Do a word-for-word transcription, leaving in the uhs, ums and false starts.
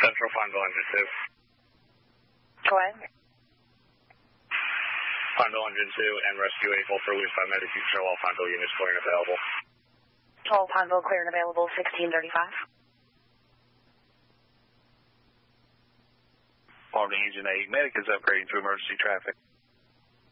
Central, Pineville Engine two. Go ahead. Pineville Engine two and Rescue eight, both released by Medic. You show all Pineville units clear and available. All Pineville clear and available, sixteen thirty-five. Pineville Engine eight, Medic is upgrading to emergency traffic.